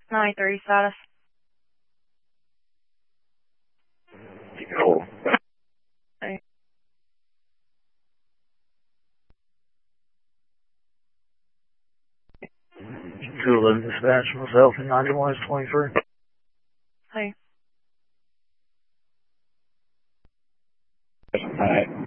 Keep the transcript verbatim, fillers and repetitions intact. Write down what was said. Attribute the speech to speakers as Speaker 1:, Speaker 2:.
Speaker 1: nine thirty status.
Speaker 2: Cool.
Speaker 1: Hey.
Speaker 2: two eleven dispatch, myself, and nine one twenty-three.
Speaker 1: Hey.
Speaker 2: Alright.